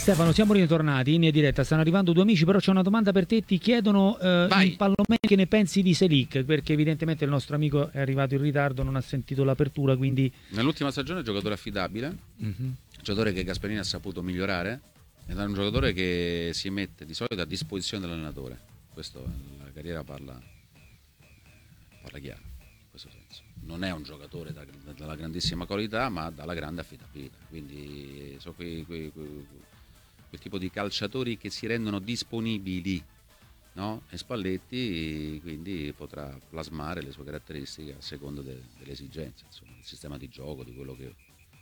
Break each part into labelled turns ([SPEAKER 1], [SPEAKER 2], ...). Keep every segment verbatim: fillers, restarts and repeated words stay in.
[SPEAKER 1] Stefano, siamo ritornati in diretta, stanno arrivando due amici, però c'è una domanda per te, ti chiedono eh, in Pallomeni che ne pensi di Selic, perché evidentemente il nostro amico è arrivato in ritardo, non ha sentito l'apertura, quindi...
[SPEAKER 2] Nell'ultima stagione è un giocatore affidabile, mm-hmm. un giocatore che Gasperini ha saputo migliorare, ed è un giocatore che si mette di solito a disposizione dell'allenatore. Questo, la carriera parla, parla chiaro, in questo senso. Non è un giocatore da, dalla grandissima qualità, ma dalla grande affidabilità, quindi sono quei, quei, quei quel tipo di calciatori che si rendono disponibili, no? E Spalletti quindi potrà plasmare le sue caratteristiche a seconda de, delle esigenze, insomma, del sistema di gioco, di quello che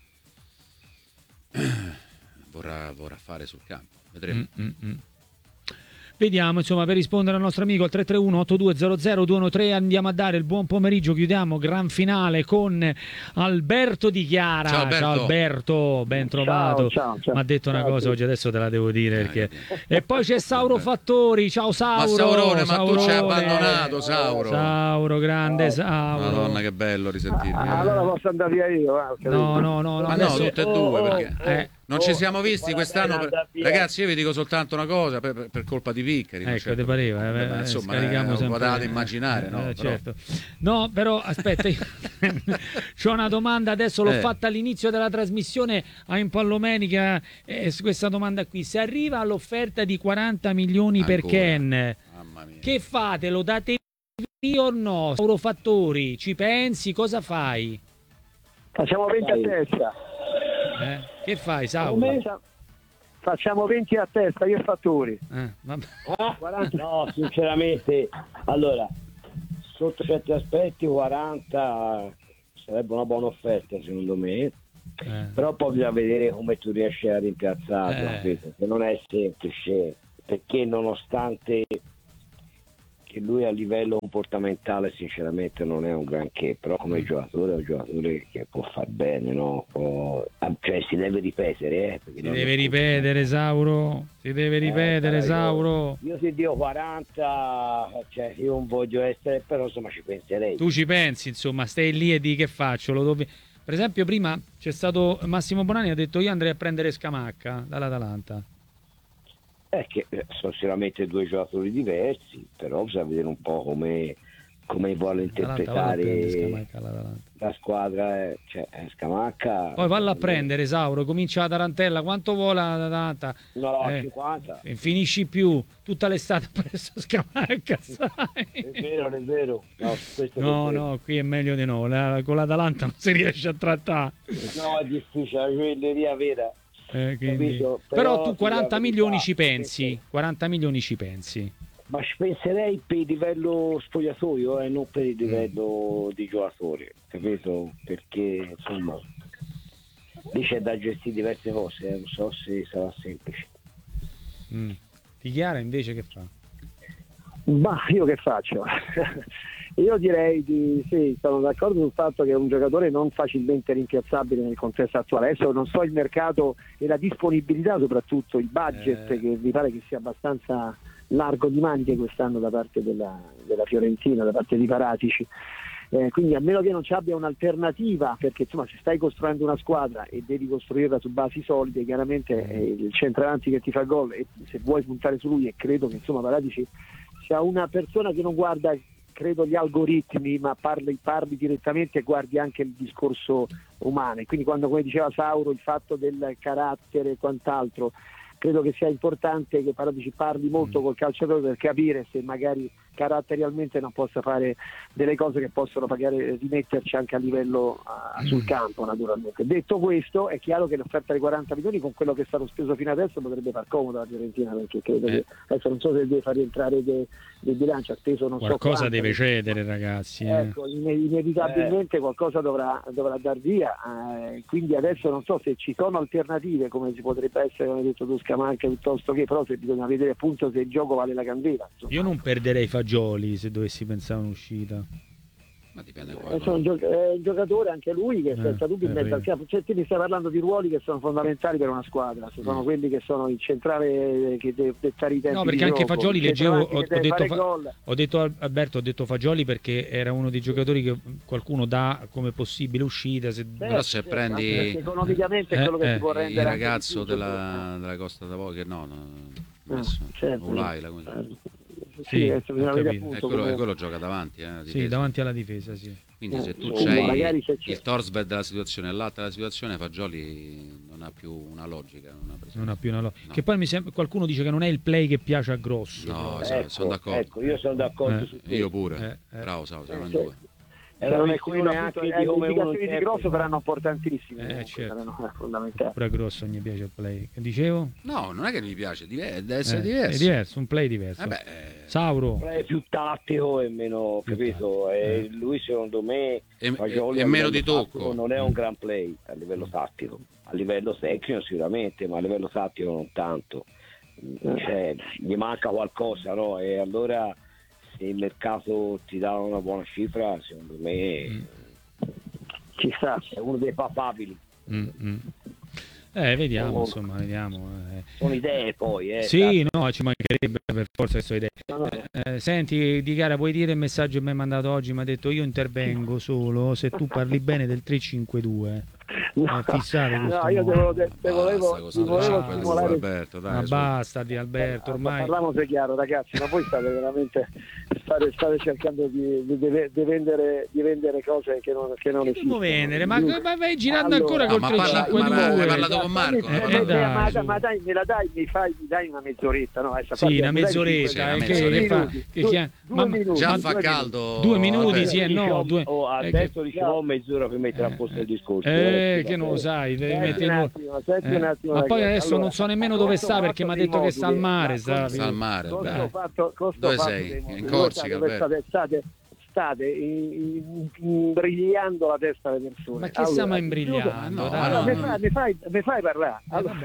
[SPEAKER 2] vorrà, vorrà fare sul campo. Vedremo.
[SPEAKER 1] Mm-mm. Vediamo, insomma, per rispondere al nostro amico al tre tre uno otto due zero zero due uno tre andiamo a dare il buon pomeriggio, chiudiamo gran finale con Alberto Di Chiara.
[SPEAKER 2] Ciao Alberto,
[SPEAKER 1] ciao Alberto, ben trovato. Mi ha detto una cosa oggi, adesso te la devo dire perché... E poi c'è Sauro Fattori, ciao Sauro.
[SPEAKER 2] Ma Saurone, ma
[SPEAKER 1] Saurone.
[SPEAKER 2] tu ci hai abbandonato, Sauro.
[SPEAKER 1] Sauro, grande Sauro.
[SPEAKER 2] Madonna che bello risentirmi.
[SPEAKER 3] Ah, allora posso andare via io. Eh,
[SPEAKER 1] no, no, no, no.
[SPEAKER 2] Ma
[SPEAKER 1] Adesso...
[SPEAKER 2] no, tutte e due perché...
[SPEAKER 3] Oh,
[SPEAKER 2] eh. Non
[SPEAKER 3] oh,
[SPEAKER 2] ci siamo visti
[SPEAKER 3] oh,
[SPEAKER 2] quest'anno, per... ragazzi. Io vi dico soltanto una cosa: per, per, per colpa di Viccari.
[SPEAKER 1] Ecco,
[SPEAKER 2] certo,
[SPEAKER 1] te pareva, eh,
[SPEAKER 2] beh, insomma,
[SPEAKER 1] scarichiamo
[SPEAKER 2] eh,
[SPEAKER 1] sempre.
[SPEAKER 2] potevate immaginare, no?
[SPEAKER 1] Eh,
[SPEAKER 2] però...
[SPEAKER 1] certo. No, però aspetta, c'ho una domanda adesso, l'ho
[SPEAKER 2] eh.
[SPEAKER 1] fatta all'inizio della trasmissione a Impallomenica. Eh, questa domanda qui: se arriva all'offerta di quaranta milioni
[SPEAKER 2] Ancora.
[SPEAKER 1] per Ken,
[SPEAKER 2] Mamma mia.
[SPEAKER 1] che fate? Lo date via o no? Sauro Fattori, ci pensi? Cosa fai?
[SPEAKER 3] Facciamo venti a testa.
[SPEAKER 1] Eh? Che fai, Sauro?
[SPEAKER 3] Facciamo venti a testa, io e Fattori.
[SPEAKER 1] Eh, vabbè.
[SPEAKER 4] Ah, quaranta no, sinceramente, allora, sotto certi aspetti quaranta sarebbe una buona offerta secondo me, eh. Però poi bisogna vedere come tu riesci a rimpiazzarlo, eh. che non è semplice, perché nonostante che lui a livello comportamentale sinceramente non è un granché, però come giocatore è un giocatore che può far bene, no? Può, cioè si deve ripetere, eh,
[SPEAKER 1] si deve ripetere, Sauro, si deve ripetere, eh, Sauro.
[SPEAKER 4] Io, io se dico quaranta, cioè io non voglio essere, però insomma ci penserei.
[SPEAKER 1] Tu ci pensi, insomma, stai lì e di che faccio? Lo dove... Per esempio prima c'è stato Massimo Bonani, ha detto io andrei a prendere Scamacca dall'Atalanta.
[SPEAKER 4] È che sono sicuramente due giocatori diversi, però bisogna vedere un po' come, come vuole interpretare
[SPEAKER 1] Scamacca,
[SPEAKER 4] la squadra, cioè Scamacca.
[SPEAKER 1] Poi valla a prendere, Sauro, comincia la tarantella, quanto vuole la Atalanta?
[SPEAKER 4] No, no,
[SPEAKER 1] eh,
[SPEAKER 4] cinquanta.
[SPEAKER 1] E finisci più, tutta l'estate presso Scamacca, sai?
[SPEAKER 4] È vero, è vero. No,
[SPEAKER 1] no,
[SPEAKER 4] è vero.
[SPEAKER 1] no, qui è meglio di no, la, con l'Atalanta non si riesce a trattare.
[SPEAKER 4] No, è difficile, la gioielleria vera.
[SPEAKER 1] Eh, quindi... però, però tu quaranta milioni ci pensi, quaranta milioni ci pensi.
[SPEAKER 4] Ma ci penserei per il livello spogliatoio e eh, non per il livello mm. di giocatore, capito? Perché insomma lì c'è da gestire diverse cose, eh. non so se sarà semplice.
[SPEAKER 1] Mm. Di Chiara invece che fa?
[SPEAKER 3] Ma io che faccio? Io direi di sì, sono d'accordo sul fatto che è un giocatore non facilmente rimpiazzabile nel contesto attuale. Adesso non so il mercato e la disponibilità, soprattutto il budget, eh. che mi pare che sia abbastanza largo di maniche quest'anno da parte della, della Fiorentina, da parte di Paratici. Eh, quindi a meno che non ci abbia un'alternativa, perché insomma se stai costruendo una squadra e devi costruirla su basi solide, chiaramente è il centravanti che ti fa gol e se vuoi puntare su lui, e credo che insomma Paratici sia una persona che non guarda credo gli algoritmi, ma parli, parli direttamente e guardi anche il discorso umano. E quindi quando, come diceva Sauro, il fatto del carattere e quant'altro, credo che sia importante che Paratici parli molto col calciatore per capire se magari caratterialmente non possa fare delle cose che possono magari rimetterci anche a livello uh, sul campo, naturalmente. Detto questo, è chiaro che l'offerta di quaranta milioni con quello che è stato speso fino adesso potrebbe far comodo la Fiorentina, perché credo eh. che adesso non so se deve far rientrare dei, dei bilanci, ha speso non
[SPEAKER 1] qualcosa
[SPEAKER 3] so quanto,
[SPEAKER 1] deve cedere, ragazzi. Eh.
[SPEAKER 3] Ecco, inevitabilmente eh. qualcosa dovrà, dovrà dar via, eh, quindi adesso non so se ci sono alternative, come si potrebbe essere, come hai detto tu, Scamacca, piuttosto che, però se bisogna vedere appunto se il gioco vale la candela. Insomma.
[SPEAKER 1] Io non perderei Fagioli se dovessi pensare a un'uscita.
[SPEAKER 2] Ma dipende
[SPEAKER 3] è un, gio- è un giocatore anche lui che eh, senza dubbio in mezzo al campo. Cioè, ti stai parlando di ruoli che sono fondamentali per una squadra, sono mm. quelli che sono il centrale che deve dettare i tempi.
[SPEAKER 1] No, perché
[SPEAKER 3] di
[SPEAKER 1] anche
[SPEAKER 3] gioco,
[SPEAKER 1] Fagioli leggevo, ho, ho, detto fa-
[SPEAKER 3] ho
[SPEAKER 1] detto Alberto, ho detto Fagioli perché era uno dei giocatori che qualcuno dà come possibile uscita. Se...
[SPEAKER 2] Certo, però se certo, prendi
[SPEAKER 3] economicamente eh, quello che eh, si può rendere
[SPEAKER 2] il ragazzo della, della Costa d'Avorio, che no, no messo, ah, certo. Ulaila, come
[SPEAKER 3] sì,
[SPEAKER 2] sì, appunto, quello, come... quello gioca davanti, eh,
[SPEAKER 1] sì, davanti alla difesa, sì.
[SPEAKER 2] Quindi eh, se tu c'hai il Torsberg della situazione e l'altra della situazione, Fagioli non ha più una logica, non ha,
[SPEAKER 1] non ha più una logica. No. Che poi mi sembra, qualcuno dice che non è il play che piace a Grosso.
[SPEAKER 2] No, ecco, sono d'accordo.
[SPEAKER 4] Ecco, io sono d'accordo
[SPEAKER 2] eh,
[SPEAKER 4] su
[SPEAKER 2] io pure. Eh, bravo, siamo in due.
[SPEAKER 3] È una questione anche di come uno di Grosso saranno importantissime,
[SPEAKER 1] eh, certo.
[SPEAKER 3] saranno fondamentali.
[SPEAKER 1] Pure a Grosso mi piace il play. Che dicevo?
[SPEAKER 2] No, non è che mi piace, deve essere
[SPEAKER 1] eh,
[SPEAKER 2] diverso.
[SPEAKER 1] È diverso, un play diverso.
[SPEAKER 2] Eh beh,
[SPEAKER 1] Sauro.
[SPEAKER 4] Un play più tattico e meno, più capito? E lui secondo me
[SPEAKER 2] e, e, e meno di tocco.
[SPEAKER 4] Non è un gran play a livello tattico, a livello tecnico sicuramente, ma a livello tattico non tanto. Cioè, gli manca qualcosa, no? E allora se il mercato ti dà una buona cifra, secondo me mm. ci sta, è uno dei papabili.
[SPEAKER 1] Mm-hmm. Eh, vediamo, oh, insomma, vediamo. Eh.
[SPEAKER 4] Sono idee poi, eh.
[SPEAKER 1] Sì, tanto. No, ci mancherebbe per forza che sono idee. No, no. Eh, senti, Di Chiara, puoi dire il messaggio che mi hai mandato oggi? Mi ha detto io intervengo solo se tu parli bene del tre cinque due.
[SPEAKER 3] No,
[SPEAKER 1] eh, fissare
[SPEAKER 3] no, io devo, de, te volevo, ti volevo stimolare.
[SPEAKER 2] Alberto, dai,
[SPEAKER 1] ma basta di Alberto, ormai.
[SPEAKER 3] Parliamo se chiaro, ragazzi, ma voi state veramente state, state cercando di, di, di, vendere, di vendere cose che non, che non esistono.
[SPEAKER 1] Vendere, ma, ma vai girando
[SPEAKER 3] allora,
[SPEAKER 1] ancora col
[SPEAKER 2] no,
[SPEAKER 1] tre cinque due.
[SPEAKER 2] Ma hai parlato con Marco?
[SPEAKER 3] Eh, eh, dai, ma, ma, ma dai, me la dai, mi fai, mi dai una mezz'oretta, no?
[SPEAKER 1] Sì, una mezz'oretta,
[SPEAKER 2] sì,
[SPEAKER 1] che, che fa, che
[SPEAKER 3] due, due minuti,
[SPEAKER 2] già
[SPEAKER 3] due
[SPEAKER 2] fa
[SPEAKER 3] minuti.
[SPEAKER 2] caldo.
[SPEAKER 1] Due minuti, sì, no, due.
[SPEAKER 4] Oh, adesso diciamo mezz'ora per mettere a posto il discorso.
[SPEAKER 1] Eh, che non lo sai, devi mettere un attimo, eh. un attimo, ma poi adesso allora, non so nemmeno dove sta perché mi ha detto che sta al mare. Sta
[SPEAKER 2] al mare.
[SPEAKER 3] Fatto,
[SPEAKER 2] dove sei? In Corsica?
[SPEAKER 3] State, state, state imbrigliando la testa delle persone.
[SPEAKER 1] Ma che
[SPEAKER 3] allora,
[SPEAKER 1] stiamo imbrigliando?
[SPEAKER 2] No,
[SPEAKER 3] allora,
[SPEAKER 2] no,
[SPEAKER 3] mi,
[SPEAKER 2] no.
[SPEAKER 3] fai, mi, fai, mi fai parlare. Allora,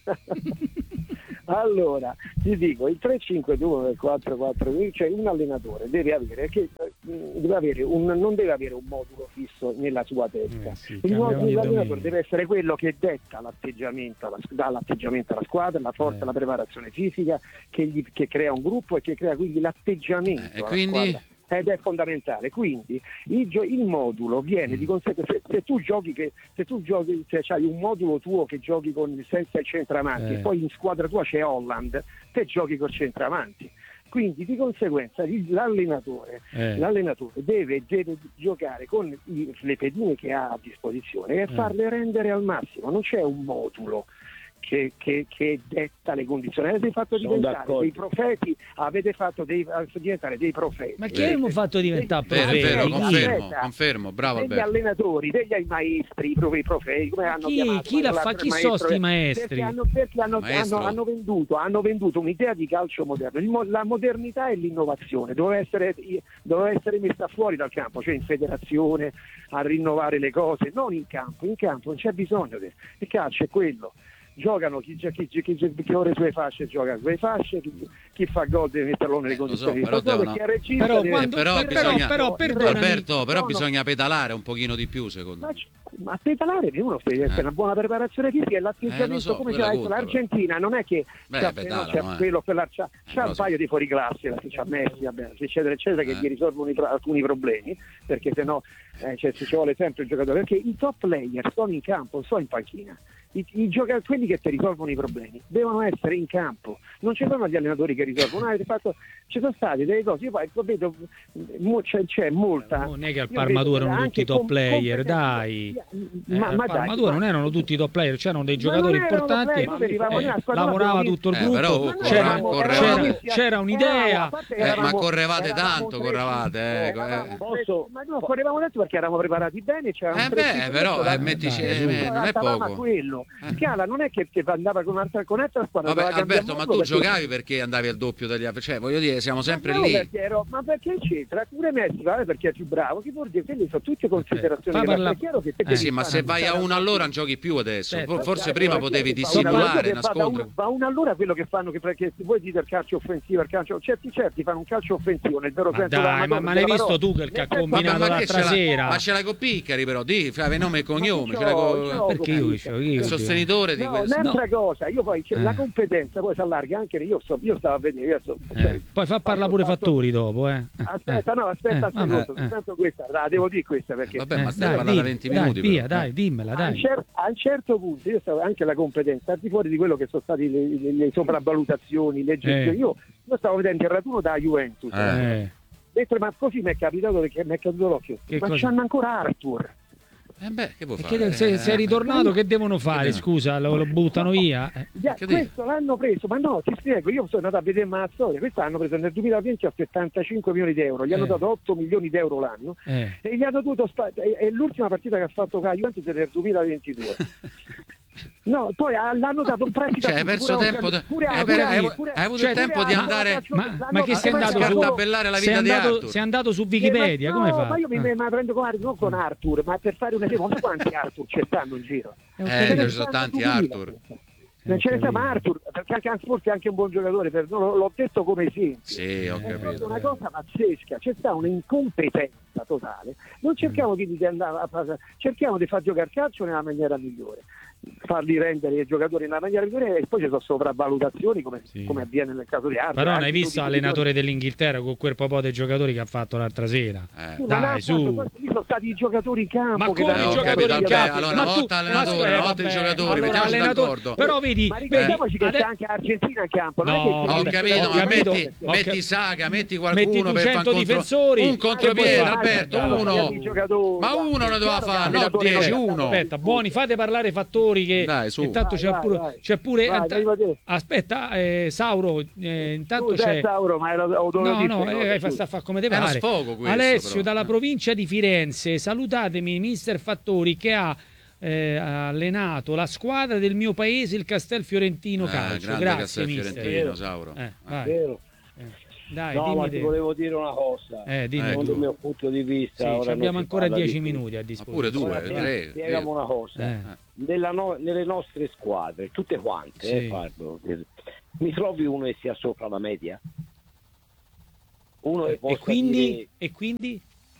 [SPEAKER 3] allora, ti dico, il tre cinque due nel quattro quattro due, cioè un allenatore deve avere, che, deve avere un, non deve avere un modulo fisso nella sua testa. Eh sì, il modulo dell'allenatore deve essere quello che detta l'atteggiamento, alla, dà l'atteggiamento alla squadra, la forza, eh. la preparazione fisica, che, gli, che crea un gruppo e che crea quindi l'atteggiamento
[SPEAKER 2] eh,
[SPEAKER 3] alla
[SPEAKER 2] quindi...
[SPEAKER 3] squadra. Ed è fondamentale, quindi il, gio- il modulo viene mm. di conseguenza. Se, se tu giochi, che, se tu giochi, se hai un modulo tuo che giochi con, senza il centravanti, eh. e poi in squadra tua c'è Holland, te giochi col centravanti. Quindi di conseguenza l'allenatore, eh. l'allenatore deve, deve giocare con i, le pedine che ha a disposizione e eh. farle rendere al massimo. Non c'è un modulo Che, che, che detta le condizioni. Avete fatto Sono diventare d'accordo. dei profeti, avete fatto dei, diventare dei profeti.
[SPEAKER 1] Ma chi abbiamo fatto diventare profeti?
[SPEAKER 2] È vero, confermo, confermo, bravo
[SPEAKER 3] degli
[SPEAKER 2] Alberto.
[SPEAKER 3] allenatori, degli maestri, i profeti, come hanno
[SPEAKER 1] chi,
[SPEAKER 3] chiamato?
[SPEAKER 1] Chi la fa? Chi sono sti maestri?
[SPEAKER 3] Perché hanno, perché hanno, hanno, hanno, venduto, hanno venduto un'idea di calcio moderno. Il, la modernità e l'innovazione doveva essere, doveva essere messa fuori dal campo, cioè in federazione, a rinnovare le cose, non in campo. In campo non c'è bisogno di, il calcio è quello. Giocano chi, chi, chi, chi, chi ora sulle fasce gioca sulle fasce, chi, chi fa gol deve metterlo nelle condizioni
[SPEAKER 2] so, però
[SPEAKER 3] di fare gol,
[SPEAKER 2] devono...
[SPEAKER 3] regista
[SPEAKER 1] però,
[SPEAKER 3] deve...
[SPEAKER 1] quando,
[SPEAKER 2] però,
[SPEAKER 1] però,
[SPEAKER 2] bisogna...
[SPEAKER 1] però, però
[SPEAKER 2] Alberto, però
[SPEAKER 3] no,
[SPEAKER 2] bisogna
[SPEAKER 3] no.
[SPEAKER 2] pedalare un pochino di più secondo me.
[SPEAKER 3] Ma, ma pedalare uno deve essere eh. una buona preparazione fisica e l'atteggiamento,
[SPEAKER 2] eh, so,
[SPEAKER 3] come c'è detto l'Argentina, non è che
[SPEAKER 2] Beh,
[SPEAKER 3] c'ha,
[SPEAKER 2] pedalano,
[SPEAKER 3] c'ha
[SPEAKER 2] eh.
[SPEAKER 3] quello per la, c'ha,
[SPEAKER 2] eh,
[SPEAKER 3] c'ha un
[SPEAKER 2] so.
[SPEAKER 3] paio di fuori classe, c'ha Messi, vabbè, eccetera eccetera,
[SPEAKER 2] eh.
[SPEAKER 3] che gli risolvono i, alcuni problemi, perché sennò eh, cioè, ci vuole sempre il giocatore, perché i top player sono in campo, non sono in panchina. I, i giocatori, quelli che ti risolvono i problemi devono essere in campo, non ci sono gli allenatori che risolvono. Avete fatto, ci sono state delle cose, io poi vedo c'è, c'è molta,
[SPEAKER 1] non è che al Parma erano tutti top player, dai, ma, eh, ma al Parma non erano tutti top player, c'erano dei giocatori importanti, player, eh, lavorava tutto il
[SPEAKER 2] eh,
[SPEAKER 1] gruppo,
[SPEAKER 2] però,
[SPEAKER 1] c'era,
[SPEAKER 2] correvate,
[SPEAKER 1] c'era, c'era un'idea,
[SPEAKER 2] eh, ma correvate tanto, correvate, eh,
[SPEAKER 3] eh. Posso, ma no, correvamo tanto perché eravamo preparati bene, c'era
[SPEAKER 2] eh beh, però eh, mettici, eh, non è poco.
[SPEAKER 3] Quello, no. Scala non è che andava con un'altra, con un'altra squadra.
[SPEAKER 2] Vabbè, Alberto, ma tu perché... giocavi perché andavi al doppio degli altri, cioè voglio dire, siamo sempre
[SPEAKER 3] ma no,
[SPEAKER 2] lì.
[SPEAKER 3] Perché ero... Ma perché c'entra? Pure Messi, vale, perché è più bravo. Che vuol dire? Quelle sono tutte considerazioni.
[SPEAKER 1] Eh, parla...
[SPEAKER 3] È chiaro che te
[SPEAKER 2] eh, sì, ma se vai a uno all'ora non giochi più adesso. Certo, forse certo, prima potevi dissimulare, nascondere.
[SPEAKER 3] Va uno all'ora quello che fanno, che perché voi dite il calcio offensivo, il calcio, certi certi fanno un calcio offensivo nel vero senso della
[SPEAKER 1] Dai, ma, ma l'hai visto tu che ha combinato l'altra sera?
[SPEAKER 2] Ma ce l'hai con Piccari però, di, fai nome e cognome, ce l'hai
[SPEAKER 3] con...
[SPEAKER 1] perché io il
[SPEAKER 2] sostenitore di
[SPEAKER 3] no,
[SPEAKER 2] questo.
[SPEAKER 3] Un'altra no. cosa, io poi eh. la competenza poi si allarga anche, io, so, io stavo a vedere, io so,
[SPEAKER 1] eh. cioè, poi fa parlare pure fatto... Fattori dopo, eh.
[SPEAKER 3] Aspetta, no, aspetta
[SPEAKER 1] eh,
[SPEAKER 3] un secondo, eh. questa, la devo dire questa perché
[SPEAKER 2] vabbè, ma
[SPEAKER 1] eh,
[SPEAKER 2] stai parlando da venti
[SPEAKER 1] dai,
[SPEAKER 2] minuti.
[SPEAKER 1] Via,
[SPEAKER 2] però.
[SPEAKER 1] dai, dimmela, dai.
[SPEAKER 3] A un, cer- a un certo punto io stavo anche la competenza, al di fuori di quello che sono state le, le, le sopravvalutazioni, le gestioni,
[SPEAKER 1] eh.
[SPEAKER 3] io, io stavo vedendo il raduno da Juventus.
[SPEAKER 1] Eh.
[SPEAKER 3] Detto, ma così mi è capitato perché mi è caduto l'occhio.
[SPEAKER 1] Che
[SPEAKER 3] ma
[SPEAKER 1] cosa?
[SPEAKER 3] c'hanno ancora Arthur.
[SPEAKER 2] Eh beh, che può
[SPEAKER 1] fare?
[SPEAKER 2] Che
[SPEAKER 1] se,
[SPEAKER 2] eh,
[SPEAKER 1] se è ritornato,
[SPEAKER 3] eh,
[SPEAKER 1] che devono fare?
[SPEAKER 2] eh,
[SPEAKER 1] Scusa, lo, lo buttano via? Eh.
[SPEAKER 3] Yeah, questo l'hanno preso, ma no, ti spiego, io sono andato a vedere la storia, questo l'hanno preso nel duemilaventi a settantacinque milioni di euro, gli hanno
[SPEAKER 1] eh.
[SPEAKER 3] dato otto milioni di euro l'anno
[SPEAKER 1] eh.
[SPEAKER 3] e gli hanno dovuto spa- è l'ultima partita che ha fatto con la Juventus nel duemilaventidue. No, poi l'hanno dato un prestito.
[SPEAKER 2] Cioè, hai perso tempo. Pure, pure, hai, pure, hai, pure, hai avuto cioè, il tempo di andare.
[SPEAKER 1] Ma, ma che sei andato
[SPEAKER 2] su tabellare la vita
[SPEAKER 1] sei
[SPEAKER 2] di
[SPEAKER 1] andato,
[SPEAKER 2] Arthur?
[SPEAKER 1] Sei andato su Wikipedia,
[SPEAKER 3] eh,
[SPEAKER 1] come
[SPEAKER 3] no,
[SPEAKER 1] fa?
[SPEAKER 3] Ma io mi, eh. mi prendo con Arthur, non con Arthur, ma per fare un esempio, non so quanti Arthur ci stanno in giro.
[SPEAKER 2] Eh, ce ne sono tanti Arthur.
[SPEAKER 3] Non ce ne sta, ma Arthur, perché anche, forse è anche un buon giocatore, per, no, l'ho detto come esempio.
[SPEAKER 2] Sì, ho capito.
[SPEAKER 3] È una cosa pazzesca, c'è sta un'incompetenza totale. Non cerchiamo quindi di andare a fare, cerchiamo di far giocare calcio nella maniera migliore, farli rendere i giocatori nella maniera migliore e poi ci sono sopravvalutazioni come, sì. come avviene nel caso di Arthur.
[SPEAKER 1] Però non hai visto l'allenatore dell'Inghilterra con quel po' dei giocatori che ha fatto l'altra sera?
[SPEAKER 2] Eh.
[SPEAKER 3] Sì,
[SPEAKER 1] dai, su.
[SPEAKER 3] Sono stati i giocatori in campo.
[SPEAKER 1] Ma
[SPEAKER 3] che
[SPEAKER 1] come i giocatori in campo?
[SPEAKER 2] Allora, una volta allenatore, una volta i giocatori, mettiamoci d'accordo.
[SPEAKER 1] Però vedi,
[SPEAKER 3] ma ricordiamoci che c'è anche Argentina in campo.
[SPEAKER 1] No,
[SPEAKER 2] ho capito, ma metti, metti Saga, metti qualcuno per fare un
[SPEAKER 1] difensori,
[SPEAKER 2] un contropiede, Alberto, uno. Ma uno ne doveva fare, no dieci, uno.
[SPEAKER 1] Aspetta, buoni, fate parlare i fattori che
[SPEAKER 2] dai, su.
[SPEAKER 1] Intanto c'è
[SPEAKER 3] vai,
[SPEAKER 1] pure,
[SPEAKER 3] vai,
[SPEAKER 1] c'è pure
[SPEAKER 3] vai,
[SPEAKER 1] ant- aspetta, eh, Sauro, eh, intanto
[SPEAKER 3] Scusa,
[SPEAKER 1] c'è
[SPEAKER 3] Sauro, ma era,
[SPEAKER 1] no, no, eh, fa, sta, fa come deve fare.
[SPEAKER 2] Sfogo questo,
[SPEAKER 1] Alessio
[SPEAKER 2] però.
[SPEAKER 1] dalla provincia di Firenze, salutatemi mister Fattori che ha eh, allenato la squadra del mio paese, il Castelfiorentino
[SPEAKER 2] ah,
[SPEAKER 1] Calcio. Grazie
[SPEAKER 2] Castelfiorentino,
[SPEAKER 1] mister.
[SPEAKER 2] Sauro.
[SPEAKER 1] Eh, vai.
[SPEAKER 4] Vero.
[SPEAKER 1] Eh. Dai,
[SPEAKER 4] no, ma ti
[SPEAKER 1] te.
[SPEAKER 4] volevo dire una cosa.
[SPEAKER 1] Eh, dimmi
[SPEAKER 4] Secondo il mio punto di vista,
[SPEAKER 1] sì,
[SPEAKER 4] ora
[SPEAKER 1] abbiamo ancora dieci
[SPEAKER 4] di
[SPEAKER 1] minuti a disposizione.
[SPEAKER 2] Ma pure due, tre.
[SPEAKER 4] Spiegami una cosa.
[SPEAKER 1] Eh.
[SPEAKER 4] Nella no, nelle nostre squadre, tutte quante,
[SPEAKER 1] sì.
[SPEAKER 4] eh, parlo, mi trovi uno che sia sopra la media? Uno che
[SPEAKER 1] e, quindi,
[SPEAKER 4] dire,
[SPEAKER 1] e quindi?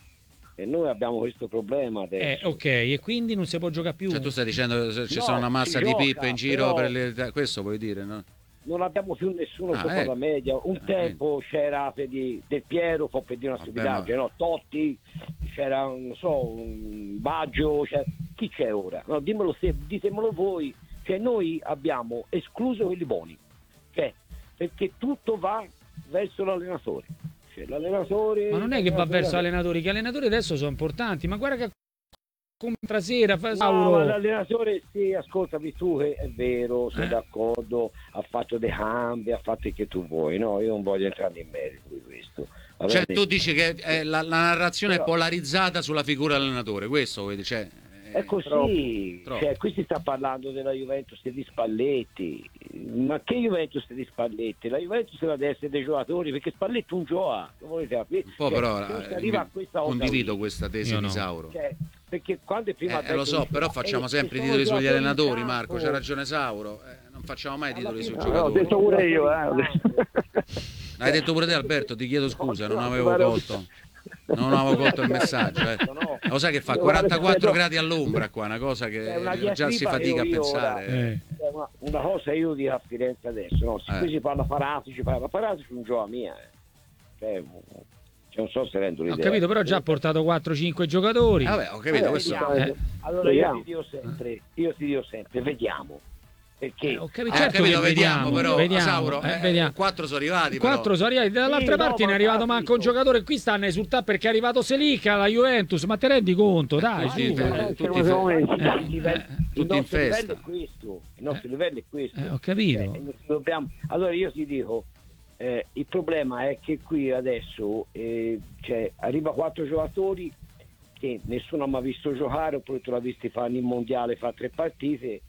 [SPEAKER 4] E noi abbiamo questo problema adesso.
[SPEAKER 1] Eh, ok, e quindi non si può giocare più?
[SPEAKER 2] Cioè tu stai dicendo che ci
[SPEAKER 4] no,
[SPEAKER 2] sono una massa di
[SPEAKER 4] gioca,
[SPEAKER 2] pippe in giro
[SPEAKER 4] però...
[SPEAKER 2] per le... questo vuoi dire, no?
[SPEAKER 4] Non abbiamo più nessuno
[SPEAKER 2] ah,
[SPEAKER 4] sopra
[SPEAKER 2] ecco.
[SPEAKER 4] la media. Un
[SPEAKER 2] eh,
[SPEAKER 4] tempo eh. c'era per di, Del Piero, fa per dire una stupidaggine, ma... no? Totti, c'era non so, un Baggio, cioè... chi c'è ora? No, dimmelo se, ditemelo voi. Cioè noi abbiamo escluso quelli buoni, cioè, perché tutto va verso l'allenatore. Cioè, l'allenatore
[SPEAKER 1] ma non è che va verso l'allenatore, che allenatori adesso sono importanti, ma guarda che come sera fa
[SPEAKER 4] no, ma l'allenatore sì, ascoltami tu, è vero, sono eh. d'accordo, ha fatto dei cambi, ha fatto il che tu vuoi, no, io non voglio entrare in merito di questo. Va
[SPEAKER 2] cioè
[SPEAKER 4] bene?
[SPEAKER 2] Tu dici che eh, la, la narrazione però... è polarizzata sulla figura dell'allenatore, questo vuoi dire? Cioè,
[SPEAKER 4] è così, troppo, troppo. Cioè, qui si sta parlando della Juventus e di Spalletti, ma che Juventus e di Spalletti? La Juventus deve essere dei giocatori, perché Spalletti un gioca, volete capire?
[SPEAKER 2] Un po'
[SPEAKER 4] cioè,
[SPEAKER 2] però
[SPEAKER 4] arriva a questa
[SPEAKER 2] condivido questa tesi
[SPEAKER 1] no.
[SPEAKER 2] di Sauro.
[SPEAKER 4] Cioè, perché quando prima
[SPEAKER 2] eh, lo so,
[SPEAKER 4] dice,
[SPEAKER 2] però facciamo
[SPEAKER 4] eh,
[SPEAKER 2] sempre i titoli sugli allenatori, Marco, c'ha ragione Sauro, eh, non facciamo mai titoli sui giocatori.
[SPEAKER 3] Ho detto pure io, eh.
[SPEAKER 2] L'hai detto pure te Alberto, ti chiedo scusa, non avevo colto. Non avevo colto il messaggio, eh. Lo sai che fa quarantaquattro gradi all'ombra qua, una cosa che una già si fatica a pensare.
[SPEAKER 1] Eh.
[SPEAKER 4] Una, una cosa io dico a Firenze adesso, no? Se
[SPEAKER 2] eh.
[SPEAKER 4] qui si parla Paratici, parla Paratici un gioco mia, eh. Cioè, cioè, non so se rendo l'idea.
[SPEAKER 1] Ho capito, però già ha portato quattro cinque giocatori.
[SPEAKER 2] Vabbè, ho capito,
[SPEAKER 4] allora,
[SPEAKER 2] questo.
[SPEAKER 1] Eh.
[SPEAKER 4] Allora io ti dico sempre, io ti dico sempre, vediamo. Perché
[SPEAKER 1] Eh, ho capito,
[SPEAKER 2] eh,
[SPEAKER 1] certo
[SPEAKER 2] capito,
[SPEAKER 1] che
[SPEAKER 2] vediamo,
[SPEAKER 1] vediamo,
[SPEAKER 2] però
[SPEAKER 1] vediamo,
[SPEAKER 2] Sauro,
[SPEAKER 1] eh,
[SPEAKER 2] eh,
[SPEAKER 1] vediamo.
[SPEAKER 2] quattro sono arrivati.
[SPEAKER 1] Quattro sono arrivati, dall'altra
[SPEAKER 4] sì,
[SPEAKER 1] parte
[SPEAKER 4] no,
[SPEAKER 1] ne è arrivato manco un giocatore. Qui stanno a esultare perché è arrivato Selica alla Juventus, ma te rendi conto? Dai,
[SPEAKER 2] tutti,
[SPEAKER 1] su,
[SPEAKER 2] eh, tutti,
[SPEAKER 3] tutti,
[SPEAKER 2] eh, tutti in festa.
[SPEAKER 4] È questo, il nostro livello è questo.
[SPEAKER 1] Eh, ho capito.
[SPEAKER 4] Eh, dobbiamo... Allora io ti dico, eh, il problema è che qui adesso eh, cioè, arriva quattro giocatori che nessuno ha mai visto giocare, oppure tu l'hai visti fare il mondiale, fa tre partite.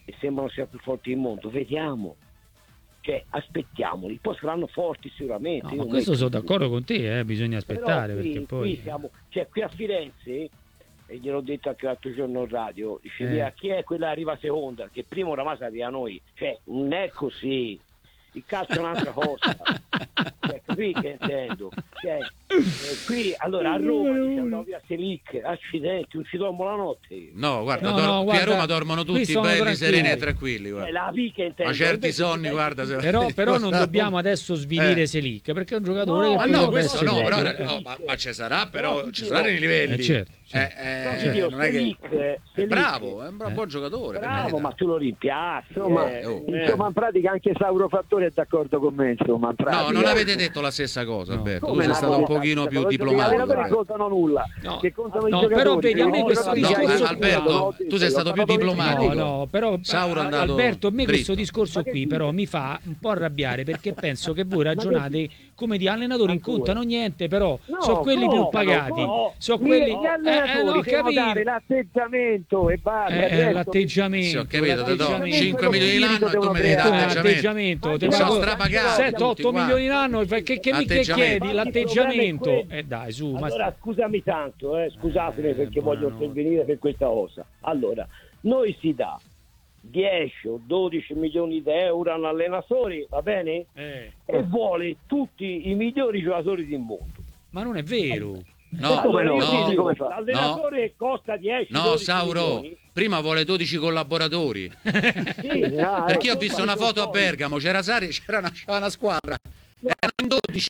[SPEAKER 4] e sembrano sia più forti del mondo, vediamo, cioè aspettiamoli, poi saranno forti sicuramente.
[SPEAKER 1] No, ma questo sono d'accordo con te, eh, bisogna aspettare.
[SPEAKER 4] Qui,
[SPEAKER 1] perché poi
[SPEAKER 4] qui, siamo, cioè, qui a Firenze, e gliel'ho detto anche l'altro giorno in radio, dice
[SPEAKER 1] eh.
[SPEAKER 4] chi è quella che arriva seconda, che prima oramai sapeva noi, cioè non è così, il calcio è un'altra cosa. Cioè, qui che intendo, cioè, eh, qui allora a Roma dice andavo via Selic, accidenti, non ci dormo la notte.
[SPEAKER 2] No, guarda,
[SPEAKER 1] No,
[SPEAKER 2] dor-
[SPEAKER 1] no,
[SPEAKER 2] qui
[SPEAKER 1] guarda,
[SPEAKER 2] a Roma dormono
[SPEAKER 1] qui
[SPEAKER 2] tutti
[SPEAKER 1] sono
[SPEAKER 2] belli,
[SPEAKER 1] tranquilli.
[SPEAKER 2] sereni e tranquilli,
[SPEAKER 4] Eh,
[SPEAKER 2] guarda.
[SPEAKER 4] la vica intendo.
[SPEAKER 2] Ma certi
[SPEAKER 4] Invece
[SPEAKER 2] sonni,
[SPEAKER 4] ti-
[SPEAKER 2] guarda, se-
[SPEAKER 1] Però, però non dobbiamo adesso svilire
[SPEAKER 2] Eh.
[SPEAKER 1] Selic, perché è un giocatore
[SPEAKER 4] No,
[SPEAKER 1] che
[SPEAKER 2] Ma
[SPEAKER 1] potrebbe
[SPEAKER 2] no, questo
[SPEAKER 1] essere
[SPEAKER 2] no, però,
[SPEAKER 1] utile.
[SPEAKER 2] no, ma, ma ci sarà, però
[SPEAKER 4] Però
[SPEAKER 2] ci
[SPEAKER 4] ti
[SPEAKER 2] saranno i livelli.
[SPEAKER 1] Eh, certo, certo.
[SPEAKER 2] Eh,
[SPEAKER 4] No,
[SPEAKER 2] eh,
[SPEAKER 4] ti dico,
[SPEAKER 2] non è che
[SPEAKER 4] Selic,
[SPEAKER 2] è
[SPEAKER 4] Selic,
[SPEAKER 2] bravo, è un bra-
[SPEAKER 1] Eh.
[SPEAKER 2] buon giocatore. per
[SPEAKER 4] bravo,
[SPEAKER 2] carità.
[SPEAKER 4] ma tu lo rimpiazzi.
[SPEAKER 3] Insomma,
[SPEAKER 4] eh,
[SPEAKER 2] oh.
[SPEAKER 4] eh.
[SPEAKER 3] insomma, in pratica anche Sauro Fattori è d'accordo con me, insomma, in pratica.
[SPEAKER 2] No, non avete detto la stessa cosa,
[SPEAKER 1] No.
[SPEAKER 2] Alberto. Tu
[SPEAKER 3] Come
[SPEAKER 2] sei
[SPEAKER 3] no?
[SPEAKER 2] stato un
[SPEAKER 3] No,
[SPEAKER 2] pochino
[SPEAKER 3] no,
[SPEAKER 2] più
[SPEAKER 3] no, Gli
[SPEAKER 2] diplomatico.
[SPEAKER 3] allenatori non
[SPEAKER 2] dai.
[SPEAKER 3] contano nulla,
[SPEAKER 1] No.
[SPEAKER 3] che contano
[SPEAKER 1] No,
[SPEAKER 3] i giocatori.
[SPEAKER 1] però vedi, a me
[SPEAKER 3] che
[SPEAKER 1] questo
[SPEAKER 3] contano gli
[SPEAKER 1] discorso
[SPEAKER 3] altri.
[SPEAKER 2] Alberto,
[SPEAKER 3] No, sì,
[SPEAKER 2] tu sei
[SPEAKER 3] sì,
[SPEAKER 2] stato
[SPEAKER 3] l'ho
[SPEAKER 2] più
[SPEAKER 3] fatto
[SPEAKER 2] diplomatico.
[SPEAKER 3] ventino.
[SPEAKER 1] No, no, però
[SPEAKER 2] Sauro è
[SPEAKER 1] a-
[SPEAKER 2] andato
[SPEAKER 1] Alberto, a me questo
[SPEAKER 2] dritto.
[SPEAKER 1] discorso
[SPEAKER 3] Ma che
[SPEAKER 1] qui
[SPEAKER 3] dici?
[SPEAKER 1] però mi fa un po' arrabbiare perché penso che voi ragionate
[SPEAKER 3] che
[SPEAKER 1] come di allenatori non
[SPEAKER 3] Ma tu-
[SPEAKER 1] contano niente, però
[SPEAKER 3] No,
[SPEAKER 1] sono quelli
[SPEAKER 3] no,
[SPEAKER 1] più pagati.
[SPEAKER 3] no,
[SPEAKER 1] sono
[SPEAKER 3] Gli-
[SPEAKER 1] quelli
[SPEAKER 3] gli
[SPEAKER 1] eh,
[SPEAKER 3] allenatori
[SPEAKER 1] eh, no,
[SPEAKER 3] devono
[SPEAKER 1] capito.
[SPEAKER 3] dare l'atteggiamento e basta.
[SPEAKER 1] Eh,
[SPEAKER 3] il
[SPEAKER 1] eh,
[SPEAKER 3] resto-
[SPEAKER 1] l'atteggiamento,
[SPEAKER 2] Sì, ho capito, te do
[SPEAKER 1] l'atteggiamento.
[SPEAKER 2] cinque milioni l'anno e tu mi devi
[SPEAKER 3] Devono
[SPEAKER 2] dare
[SPEAKER 1] Come
[SPEAKER 2] atteggiamento.
[SPEAKER 1] atteggiamento? Te
[SPEAKER 3] Ma
[SPEAKER 1] pago
[SPEAKER 2] sono strapagati
[SPEAKER 1] sette otto
[SPEAKER 2] tutti
[SPEAKER 1] milioni l'anno, che, che, che mi che
[SPEAKER 2] Atteggiamento.
[SPEAKER 1] chiedi?
[SPEAKER 3] Ma il
[SPEAKER 1] L'atteggiamento?
[SPEAKER 3] problema è
[SPEAKER 1] Eh dai, su, ma
[SPEAKER 4] Allora scusami tanto, eh, scusatemi
[SPEAKER 1] Eh,
[SPEAKER 4] perché voglio
[SPEAKER 1] buonanotte.
[SPEAKER 4] intervenire per questa cosa. Allora, noi si dà dieci o dodici milioni di euro a un allenatore, va bene?
[SPEAKER 1] eh,
[SPEAKER 4] E vuole tutti i migliori giocatori del mondo.
[SPEAKER 1] ma non è vero.
[SPEAKER 2] No,
[SPEAKER 3] Come no?
[SPEAKER 4] io ti
[SPEAKER 2] no,
[SPEAKER 4] dico,
[SPEAKER 3] come fa?
[SPEAKER 4] l'allenatore costa dieci
[SPEAKER 2] no,
[SPEAKER 4] dodici
[SPEAKER 2] Sauro,
[SPEAKER 4] milioni.
[SPEAKER 2] prima vuole dodici collaboratori.
[SPEAKER 4] Sì,
[SPEAKER 3] Ah,
[SPEAKER 2] Perché
[SPEAKER 3] eh,
[SPEAKER 2] ho visto una foto a Bergamo, c'era Sari, c'era una, c'era una squadra, erano in dodici.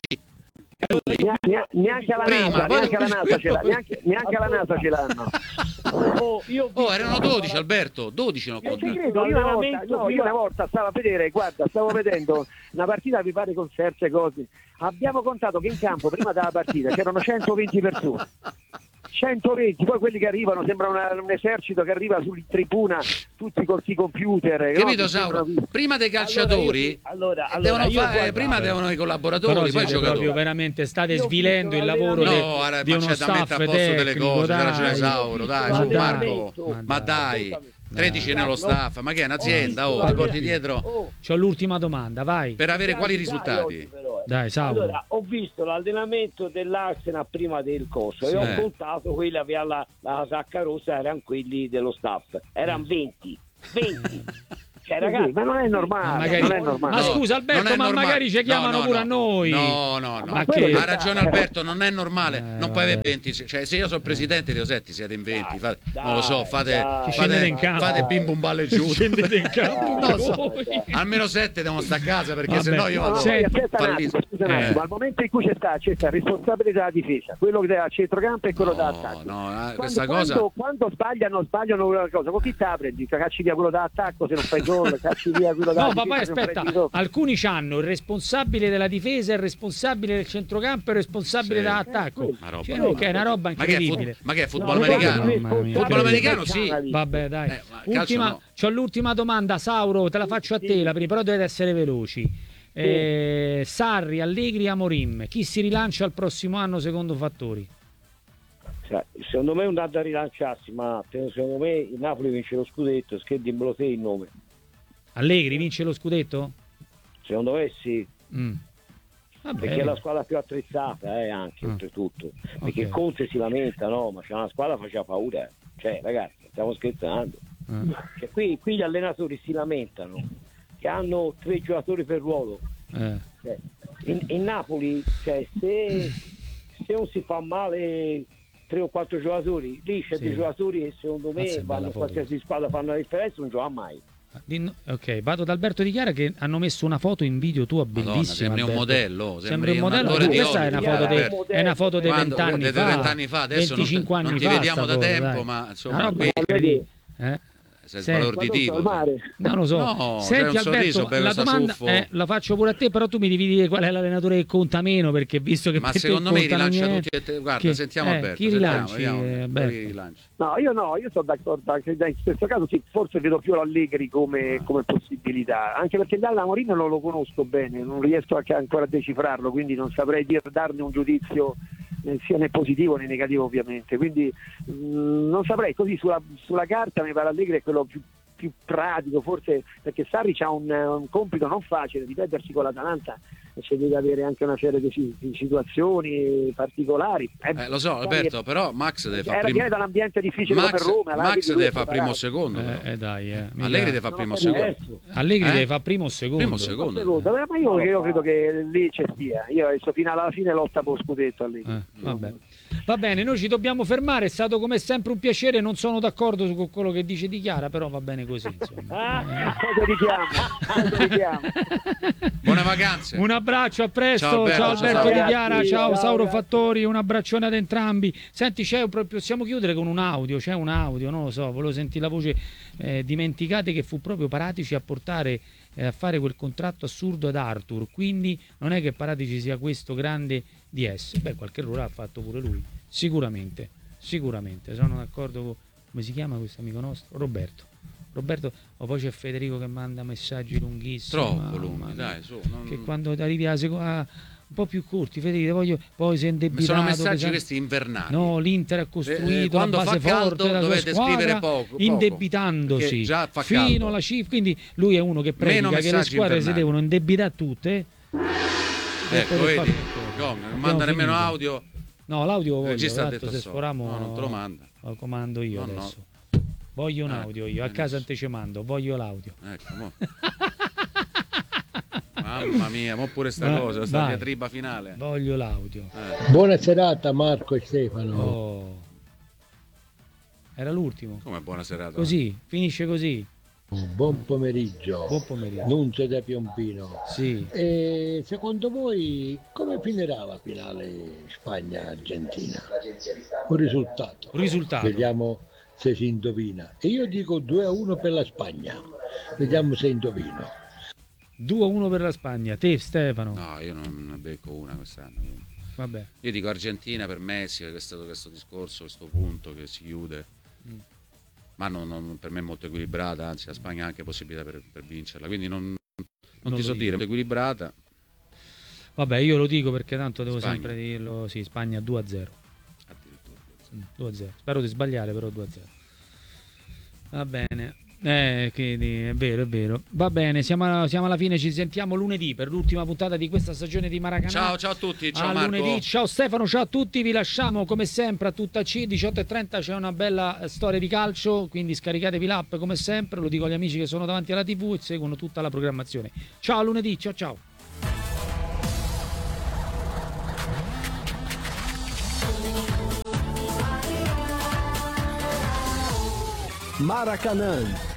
[SPEAKER 3] Neanche, neanche alla
[SPEAKER 2] Prima,
[SPEAKER 3] NASA,
[SPEAKER 2] poi-
[SPEAKER 3] neanche alla NASA ce l'ha, neanche, neanche alla NASA ce l'hanno.
[SPEAKER 4] Oh, io ho
[SPEAKER 2] Oh,
[SPEAKER 4] visto-
[SPEAKER 2] erano dodici, Alberto, dodici non
[SPEAKER 3] Eh, ci
[SPEAKER 2] contato.
[SPEAKER 3] credo, io una, volta,
[SPEAKER 4] L'allenamento
[SPEAKER 3] no, io
[SPEAKER 4] prima-
[SPEAKER 3] una volta stavo a vedere, guarda, stavo vedendo una partita, mi pare con certe cose. Abbiamo contato che in campo prima della partita c'erano centoventi persone. centoventi, poi quelli che arrivano sembra una- un esercito che arriva su tribuna tutti con i computer. no?
[SPEAKER 2] Capito,
[SPEAKER 3] Che
[SPEAKER 2] Sauro?
[SPEAKER 3] sembrano-
[SPEAKER 2] Prima dei calciatori
[SPEAKER 4] Allora, allora,
[SPEAKER 2] devono
[SPEAKER 4] io
[SPEAKER 2] fare,
[SPEAKER 4] guarda-
[SPEAKER 2] prima devono i collaboratori,
[SPEAKER 1] Però
[SPEAKER 2] poi i
[SPEAKER 1] siete
[SPEAKER 2] giocatori.
[SPEAKER 1] proprio veramente state
[SPEAKER 4] Io ho
[SPEAKER 1] svilendo
[SPEAKER 4] visto
[SPEAKER 1] il lavoro
[SPEAKER 4] l'allenamento-
[SPEAKER 1] de-
[SPEAKER 2] No, guarda,
[SPEAKER 1] di
[SPEAKER 2] ma
[SPEAKER 1] uno
[SPEAKER 2] c'è da
[SPEAKER 1] staff
[SPEAKER 2] mettere a posto delle
[SPEAKER 1] tecnico,
[SPEAKER 2] cose, c'ha ragione
[SPEAKER 1] dai.
[SPEAKER 2] Sauro, dai,
[SPEAKER 1] Ma
[SPEAKER 2] su
[SPEAKER 1] dai,
[SPEAKER 2] Marco,
[SPEAKER 1] ma
[SPEAKER 2] ma
[SPEAKER 1] dai.
[SPEAKER 2] dai, tredici nello
[SPEAKER 4] No.
[SPEAKER 2] staff, ma che è un'azienda,
[SPEAKER 4] Ho
[SPEAKER 2] oh,
[SPEAKER 4] visto
[SPEAKER 2] ti porti
[SPEAKER 4] l'allenamento-
[SPEAKER 2] dietro
[SPEAKER 4] Oh,
[SPEAKER 1] C'ho l'ultima domanda, vai.
[SPEAKER 2] per avere quali
[SPEAKER 4] dai,
[SPEAKER 2] risultati?
[SPEAKER 4] oggi però, eh.
[SPEAKER 1] Dai, Sauro.
[SPEAKER 4] Allora, ho visto l'allenamento dell'Arsenal prima del corso
[SPEAKER 1] Sì.
[SPEAKER 4] e ho
[SPEAKER 2] Eh.
[SPEAKER 4] contato quelli che aveva la, la sacca rossa, erano quelli dello staff, erano venti. venti. Cioè,
[SPEAKER 3] Sì,
[SPEAKER 4] ragazzi,
[SPEAKER 3] ma non è normale,
[SPEAKER 1] Ma magari-
[SPEAKER 3] non è normale.
[SPEAKER 1] Ma
[SPEAKER 2] No,
[SPEAKER 1] scusa,
[SPEAKER 2] non
[SPEAKER 1] Alberto,
[SPEAKER 2] è
[SPEAKER 1] ma
[SPEAKER 2] normale.
[SPEAKER 1] magari ci chiamano
[SPEAKER 2] No, no,
[SPEAKER 1] pure a
[SPEAKER 2] no.
[SPEAKER 1] noi.
[SPEAKER 2] No, no, no.
[SPEAKER 1] Ma
[SPEAKER 3] quello
[SPEAKER 1] che-
[SPEAKER 3] che-
[SPEAKER 2] Ha ragione Alberto, non è normale,
[SPEAKER 1] Eh,
[SPEAKER 2] non puoi
[SPEAKER 1] vabbè.
[SPEAKER 2] avere venti, cioè se io sono presidente di Osetti siete in venti, fate-
[SPEAKER 4] Dai,
[SPEAKER 2] non lo so, fate,
[SPEAKER 4] dai,
[SPEAKER 1] scendete
[SPEAKER 2] fate,
[SPEAKER 1] in campo.
[SPEAKER 2] fate bim bum balle giù.
[SPEAKER 1] Scendete in campo.
[SPEAKER 2] Non lo so.
[SPEAKER 1] voi.
[SPEAKER 2] Almeno sette devono stare a casa perché
[SPEAKER 1] Vabbè.
[SPEAKER 2] sennò io
[SPEAKER 3] No, no,
[SPEAKER 2] vado
[SPEAKER 1] Senti,
[SPEAKER 3] aspetta un
[SPEAKER 2] fallito.
[SPEAKER 3] attimo, scusa un
[SPEAKER 1] Eh.
[SPEAKER 3] attimo, al momento in cui c'è sta, c'è sta il responsabile della difesa, quello che dà centrocampo e quello
[SPEAKER 2] No,
[SPEAKER 3] dell'attacco.
[SPEAKER 2] no, eh,
[SPEAKER 3] Quando,
[SPEAKER 2] questa
[SPEAKER 3] quando,
[SPEAKER 2] cosa
[SPEAKER 3] quando sbagliano, sbagliano una cosa, con chi te la prendi? Cacci via quello da attacco se non fai gol, cacci via quello da
[SPEAKER 1] No,
[SPEAKER 3] difesa
[SPEAKER 1] ma poi
[SPEAKER 3] se non
[SPEAKER 1] aspetta,
[SPEAKER 3] prendi gol.
[SPEAKER 1] alcuni hanno il responsabile della difesa, il responsabile del centrocampo e il responsabile
[SPEAKER 2] Sì.
[SPEAKER 1] dell'attacco.
[SPEAKER 2] Ma roba,
[SPEAKER 1] Cioè,
[SPEAKER 2] roba.
[SPEAKER 1] no, che è una roba
[SPEAKER 2] Ma che è, fut-
[SPEAKER 1] incredibile.
[SPEAKER 2] ma che è football
[SPEAKER 3] No,
[SPEAKER 2] americano?
[SPEAKER 3] guarda,
[SPEAKER 1] Mamma mia.
[SPEAKER 2] Football americano sì.
[SPEAKER 1] Vabbè, dai.
[SPEAKER 2] Eh, ma calcio
[SPEAKER 1] Ultima,
[SPEAKER 2] no.
[SPEAKER 1] c'ho l'ultima domanda, Sauro, te la faccio a te, la prima, però dovete essere veloci. Eh, Sarri, Allegri, Amorim, chi si rilancia al prossimo anno secondo Fattori?
[SPEAKER 4] cioè, secondo me è un dato da rilanciarsi, ma secondo me il Napoli vince lo scudetto, scrivimmelo te il nome.
[SPEAKER 1] Allegri vince lo scudetto?
[SPEAKER 4] Secondo me sì,
[SPEAKER 1] Mm. Vabbè.
[SPEAKER 4] perché è la squadra più attrezzata eh, anche
[SPEAKER 1] Ah.
[SPEAKER 4] oltretutto, perché
[SPEAKER 1] Ok.
[SPEAKER 4] Conte si lamenta, no, ma c'è una squadra che faceva paura, eh. Cioè ragazzi, stiamo scherzando.
[SPEAKER 1] Eh.
[SPEAKER 4] Cioè, qui, qui gli allenatori si lamentano che hanno tre giocatori per ruolo.
[SPEAKER 1] Eh.
[SPEAKER 4] Cioè, in, in Napoli, cioè, se, se non si fa male tre o quattro giocatori, lì c'è
[SPEAKER 1] Sì.
[SPEAKER 4] dei giocatori che secondo me
[SPEAKER 1] Mazza, è bella
[SPEAKER 4] vanno in
[SPEAKER 1] foto.
[SPEAKER 4] qualsiasi squadra, fanno la differenza, non gioca mai.
[SPEAKER 1] Di- Ok, vado da Alberto Di Chiara che hanno messo una foto in video tua
[SPEAKER 2] Madonna,
[SPEAKER 1] bellissima.
[SPEAKER 2] sembri un
[SPEAKER 1] Alberto.
[SPEAKER 2] modello,
[SPEAKER 1] Sembri un modello.
[SPEAKER 2] attore di
[SPEAKER 1] Questa è una
[SPEAKER 2] Hollywood,
[SPEAKER 1] foto, de-
[SPEAKER 2] Alberto.
[SPEAKER 1] è una foto dei
[SPEAKER 2] Quando-
[SPEAKER 1] vent'anni
[SPEAKER 2] dei
[SPEAKER 1] fa.
[SPEAKER 2] vent'anni fa, adesso non ti-
[SPEAKER 1] venticinque anni
[SPEAKER 2] non ti
[SPEAKER 1] fa
[SPEAKER 2] vediamo
[SPEAKER 1] sta
[SPEAKER 2] da
[SPEAKER 1] foto,
[SPEAKER 2] tempo,
[SPEAKER 1] dai.
[SPEAKER 2] ma, insomma,
[SPEAKER 1] Una roba
[SPEAKER 2] qui-
[SPEAKER 1] incredibile. Eh?
[SPEAKER 2] sei
[SPEAKER 1] Senti,
[SPEAKER 2] sbalorditivo.
[SPEAKER 3] Al mare.
[SPEAKER 1] Non lo so.
[SPEAKER 2] No, c'è
[SPEAKER 1] Senti
[SPEAKER 2] un sorriso,
[SPEAKER 1] Alberto,
[SPEAKER 2] bello
[SPEAKER 1] la
[SPEAKER 2] sta
[SPEAKER 1] domanda
[SPEAKER 2] ciuffo.
[SPEAKER 1] eh, la faccio pure a te, però tu mi devi dire qual è l'allenatore che conta meno, perché visto che
[SPEAKER 2] Ma
[SPEAKER 1] per te
[SPEAKER 2] secondo me
[SPEAKER 1] contano
[SPEAKER 2] rilancia
[SPEAKER 1] niente-
[SPEAKER 2] tutti e te. Guarda,
[SPEAKER 1] Chi-
[SPEAKER 2] sentiamo
[SPEAKER 1] eh,
[SPEAKER 2] Alberto.
[SPEAKER 1] chi
[SPEAKER 2] sentiamo,
[SPEAKER 1] rilanci,
[SPEAKER 2] vediamo,
[SPEAKER 1] eh,
[SPEAKER 2] chi
[SPEAKER 1] Alberto?
[SPEAKER 2] rilancia.
[SPEAKER 3] No, io no, io sono d'accordo anche in questo caso sì, forse vedo più l'Allegri come, come possibilità, anche perché dalla Mourinho non lo conosco bene, non riesco anche ancora a decifrarlo, quindi non saprei dir, darne un giudizio eh, sia né positivo né negativo ovviamente, quindi mh, non saprei, così sulla, sulla carta mi pare Allegri è quello più, più pratico, forse perché Sarri ha un, un compito non facile di perdersi con l'Atalanta, e c'è deve avere anche una serie di, di situazioni particolari.
[SPEAKER 2] Eh, eh, lo so, Alberto, però Max deve fare primo.
[SPEAKER 3] Viene da un ambiente difficile
[SPEAKER 2] Max,
[SPEAKER 3] per Roma.
[SPEAKER 2] Max deve fare primo o secondo.
[SPEAKER 1] Eh, eh, dai, eh.
[SPEAKER 2] Allegri deve fare primo o secondo.
[SPEAKER 1] Allegri
[SPEAKER 2] eh?
[SPEAKER 1] deve fare primo o secondo.
[SPEAKER 2] Primo o secondo.
[SPEAKER 3] secondo. Ma io, io credo che lì c'è stia. Io adesso fino alla fine lotta per lo scudetto Allegri.
[SPEAKER 1] Eh, vabbè. Va bene, noi ci dobbiamo fermare, è stato come sempre un piacere, non sono d'accordo con quello che dice Di Chiara, però va bene così, insomma.
[SPEAKER 3] Ah, cosa richiamo? Cosa richiamo?
[SPEAKER 2] Buone vacanze.
[SPEAKER 1] Un abbraccio, a presto.
[SPEAKER 2] Ciao Alberto,
[SPEAKER 1] ciao Alberto
[SPEAKER 2] ciao,
[SPEAKER 1] Di Chiara, ciao,
[SPEAKER 3] ciao
[SPEAKER 1] Sauro
[SPEAKER 3] ragazzi.
[SPEAKER 1] Fattori, un abbraccione ad entrambi. Senti, c'è un, possiamo chiudere con un audio, c'è un audio, non lo so, volevo sentire la voce. Eh, dimenticate che fu proprio Paratici a portare eh, a fare quel contratto assurdo ad Arthur, quindi non è che Paratici sia questo grande D S. Beh, qualche errore ha fatto pure lui, sicuramente, sicuramente, sono d'accordo con, come si chiama questo amico nostro? Roberto. Roberto, o poi c'è Federico che manda messaggi lunghissimi.
[SPEAKER 2] Troppo lunghi, dai, su. Non...
[SPEAKER 1] Che quando arrivi a, seco- a un po' più corti, Federico, voglio, poi si è indebitato.
[SPEAKER 2] Sono messaggi
[SPEAKER 1] pesante.
[SPEAKER 2] questi invernali.
[SPEAKER 1] No, l'Inter ha costruito
[SPEAKER 2] Eh, eh,
[SPEAKER 1] la
[SPEAKER 2] quando
[SPEAKER 1] base
[SPEAKER 2] fa caldo
[SPEAKER 1] forte della sua
[SPEAKER 2] dovete
[SPEAKER 1] squadra,
[SPEAKER 2] scrivere poco, poco,
[SPEAKER 1] indebitandosi
[SPEAKER 2] perché già fa
[SPEAKER 1] fino
[SPEAKER 2] caldo.
[SPEAKER 1] alla cifra. Quindi lui è uno che
[SPEAKER 2] Meno
[SPEAKER 1] predica che le
[SPEAKER 2] messaggi
[SPEAKER 1] squadre
[SPEAKER 2] invernali.
[SPEAKER 1] si devono indebitare tutte.
[SPEAKER 2] Ecco,
[SPEAKER 1] per
[SPEAKER 2] vedi,
[SPEAKER 1] fare-
[SPEAKER 2] Gong, non
[SPEAKER 1] Abbiamo
[SPEAKER 2] manda nemmeno
[SPEAKER 1] finito.
[SPEAKER 2] audio.
[SPEAKER 1] No, l'audio
[SPEAKER 2] Il
[SPEAKER 1] voglio,
[SPEAKER 2] regista ha
[SPEAKER 1] tanto
[SPEAKER 2] detto
[SPEAKER 1] se
[SPEAKER 2] so.
[SPEAKER 1] sforiamo
[SPEAKER 2] No, non te lo manda.
[SPEAKER 1] lo comando io
[SPEAKER 2] No, no.
[SPEAKER 1] adesso. Voglio un
[SPEAKER 2] Eh,
[SPEAKER 1] audio io, a
[SPEAKER 2] benissimo.
[SPEAKER 1] casa te ci mando, voglio l'audio.
[SPEAKER 2] Ecco, mo. Mamma mia, mo pure sta
[SPEAKER 1] Vai,
[SPEAKER 2] cosa, sta
[SPEAKER 1] vai.
[SPEAKER 2] diatriba finale.
[SPEAKER 1] Voglio l'audio.
[SPEAKER 2] Eh,
[SPEAKER 5] Buona serata Marco e Stefano.
[SPEAKER 1] Oh. Era l'ultimo.
[SPEAKER 2] come buona serata.
[SPEAKER 1] Così, finisce così.
[SPEAKER 5] Buon pomeriggio.
[SPEAKER 1] Buon pomeriggio.
[SPEAKER 5] Nunzio da Piombino.
[SPEAKER 1] Sì.
[SPEAKER 5] E secondo voi come finirà la finale Spagna-Argentina? Un risultato.
[SPEAKER 1] Un risultato.
[SPEAKER 5] Vediamo se si indovina. E io dico due a uno per la Spagna. Vediamo se indovino.
[SPEAKER 1] due a uno per la Spagna. Te Stefano.
[SPEAKER 2] No, io non ne becco una quest'anno. quindi.
[SPEAKER 1] Vabbè.
[SPEAKER 2] Io dico Argentina per Messi, perché è stato questo discorso, questo punto che si chiude.
[SPEAKER 1] Mm.
[SPEAKER 2] Ma non, non- per me è molto equilibrata, anzi la Spagna ha anche possibilità per, per vincerla. Quindi non, non
[SPEAKER 1] Non
[SPEAKER 2] ti
[SPEAKER 1] lo
[SPEAKER 2] so
[SPEAKER 1] dico.
[SPEAKER 2] dire, molto equilibrata.
[SPEAKER 1] Vabbè, io lo dico perché tanto devo
[SPEAKER 2] Spagna.
[SPEAKER 1] sempre dirlo. Sì, Spagna due a zero.
[SPEAKER 2] Addirittura.
[SPEAKER 1] Mm, due a zero. Spero di sbagliare, però due a zero. Va bene. Eh, che di- è vero, è vero. Va bene, siamo, siamo alla fine, ci sentiamo lunedì per l'ultima puntata di questa stagione di Maracanã.
[SPEAKER 2] Ciao, ciao a tutti, ciao
[SPEAKER 1] a
[SPEAKER 2] Marco.
[SPEAKER 1] lunedì, ciao Stefano, ciao a tutti, vi lasciamo come sempre a tutta C, diciotto e trenta c'è una bella eh, storia di calcio, quindi scaricatevi l'app come sempre, lo dico agli amici che sono davanti alla tivù e seguono tutta la programmazione. Ciao a lunedì, ciao ciao.
[SPEAKER 6] Maracanã,